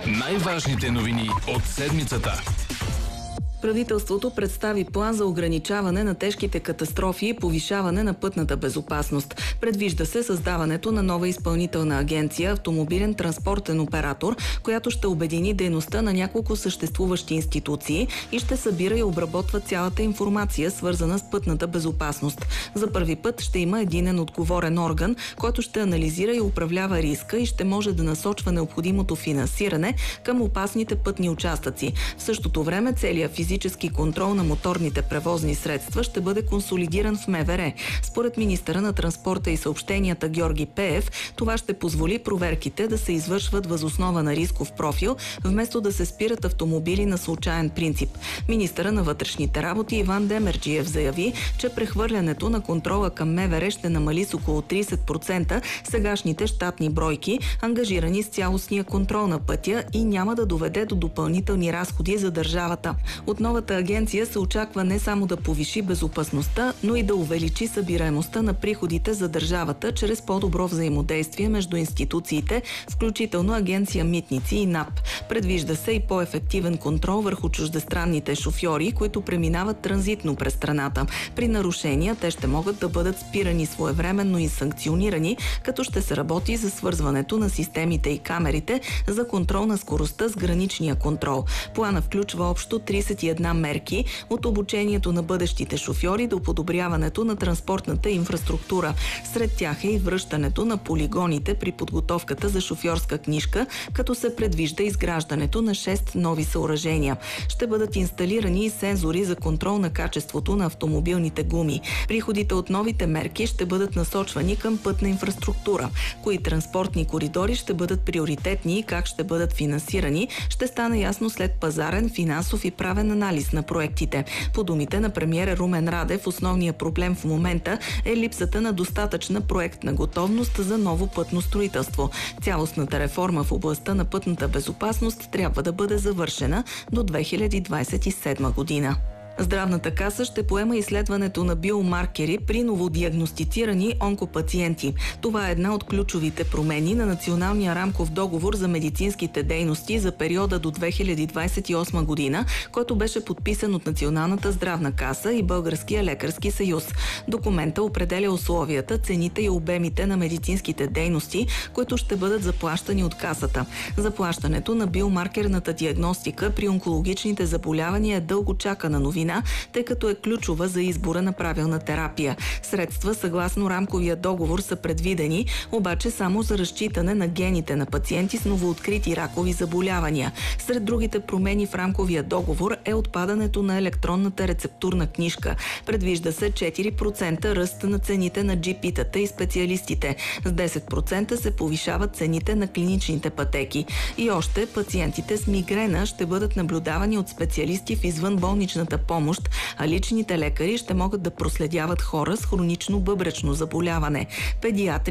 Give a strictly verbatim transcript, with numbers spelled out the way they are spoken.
Най-важните новини от седмицата. Правителството представи план за ограничаване на тежките катастрофи и повишаване на пътната безопасност. Предвижда се създаването на нова изпълнителна агенция автомобилен транспортен оператор, която ще обедини дейността на няколко съществуващи институции и ще събира и обработва цялата информация, свързана с пътната безопасност. За първи път ще има единен отговорен орган, който ще анализира и управлява риска и ще може да насочва необходимото финансиране към опасните пътни участъци. В същото време целият физически Физически контрол на моторните превозни средства ще бъде консолидиран в МВР. Според министъра на транспорта и съобщенията Георги Пеев, това ще позволи проверките да се извършват въз основа на рисков профил, вместо да се спират автомобили на случайен принцип. Министъра на вътрешните работи Иван Демерджиев заяви, че прехвърлянето на контрола към МВР ще намали с около трийсет процента сегашните щатни бройки, ангажирани с цялостния контрол на пътя и няма да доведе до допълнителни разходи за държавата. От новата агенция се очаква не само да повиши безопасността, но и да увеличи събираемостта на приходите за държавата чрез по-добро взаимодействие между институциите, включително агенция Митници и НАП. Предвижда се и по-ефективен контрол върху чуждестранните шофьори, които преминават транзитно през страната. При нарушения те ще могат да бъдат спирани своевременно и санкционирани, като ще се работи за свързването на системите и камерите за контрол на скоростта с граничния контрол. Плана включва общо трийсет и една мерки, от обучението на бъдещите шофьори до подобряването на транспортната инфраструктура. Сред тях е и връщането на полигоните при подготовката за шофьорска книжка, като се предвижда изграждането на шест нови съоръжения. Ще бъдат инсталирани и сензори за контрол на качеството на автомобилните гуми. Приходите от новите мерки ще бъдат насочвани към пътна инфраструктура. Кои транспортни коридори ще бъдат приоритетни и как ще бъдат финансирани, ще стане ясно след пазарен, финансов и правен анализ на проектите. По думите на премиера Румен Радев, основният проблем в момента е липсата на достатъчна проектна готовност за ново пътно строителство. Цялостната реформа в областта на пътната безопасност трябва да бъде завършена до две хиляди двадесет и седма година. Здравната каса ще поема изследването на биомаркери при новодиагностицирани онкопациенти. Това е една от ключовите промени на Националния рамков договор за медицинските дейности за периода до две хиляди двадесет и осма година, който беше подписан от Националната здравна каса и Българския лекарски съюз. Документа определя условията, цените и обемите на медицинските дейности, които ще бъдат заплащани от касата. Заплащането на биомаркерната диагностика при онкологичните заболявания е дълго чакана новина, тъй като е ключова за избора на правилна терапия. Средства съгласно рамковия договор са предвидени, обаче само за разчитане на гените на пациенти с новооткрити ракови заболявания. Сред другите промени в рамковия договор е отпадането на електронната рецептурна книжка. Предвижда се четири процента ръст на цените на джи пи-тата и специалистите. С десет процента се повишават цените на клиничните пътеки. И още пациентите с мигрена ще бъдат наблюдавани от специалисти в извънболничната помощ, а личните лекари ще могат да проследяват хора с хронично бъбречно заболяване. Педиатри